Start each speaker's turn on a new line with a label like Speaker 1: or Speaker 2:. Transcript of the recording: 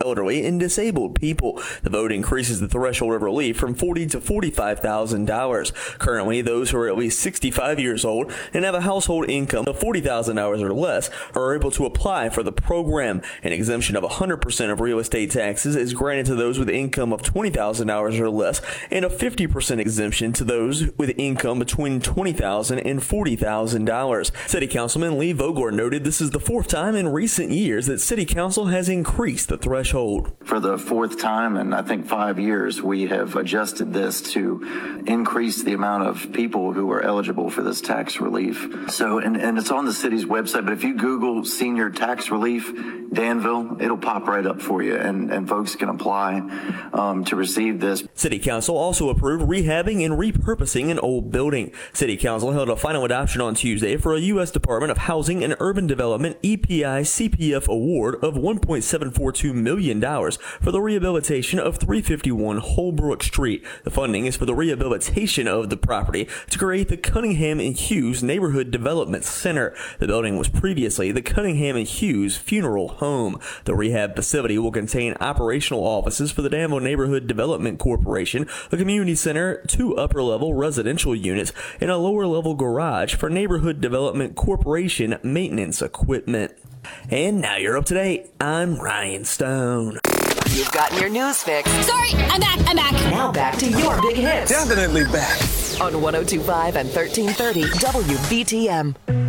Speaker 1: elderly and disabled people. The vote increases the threshold of relief from $40,000 to $45,000. Currently, those who are at least 65 years old and have a household income of $40,000 or less are able to apply for the program. An exemption of 100% of real estate taxes is granted to those with income of $20,000 or less, and a 50% exemption to those with income between $20,000 and $40,000. City Councilman Lee Vogler noted this is the fourth time in recent years that City Council has increased the threshold.
Speaker 2: For the fourth time in, I think, 5 years, we have adjusted this to increase the amount of people who are eligible for this tax relief. So, and it's on the city's website, but if you Google senior tax relief, Danville, it'll pop right up for you, and folks can apply to receive this.
Speaker 1: City Council also approved rehabbing and repurposing an old building. City Council held a final adoption on Tuesday for a U.S. Department of Housing and Urban Development EPI CPF award of $1.742 million for the rehabilitation of 351 Holbrook Street. The funding is for the rehabilitation of the property to create the Cunningham and Hughes Neighborhood Development Center. The building was previously the Cunningham and Hughes Funeral Home. The rehab facility will contain operational offices for the Danville Neighborhood Development Corporation, a community center, 2 upper-level residential units, and a lower-level garage for Neighborhood Development Corporation maintenance equipment. And now you're up to date. I'm Ryan Stone.
Speaker 3: You've gotten your news fix.
Speaker 4: Sorry, I'm back.
Speaker 3: Now back to your big hits.
Speaker 5: Definitely back.
Speaker 3: On 102.5 and 1330 WBTM.